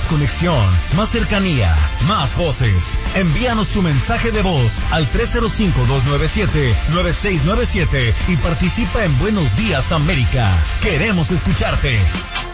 más conexión, más cercanía, más voces. Envíanos tu mensaje de voz al 305-297-9697 y participa en Buenos Días América. Queremos escucharte.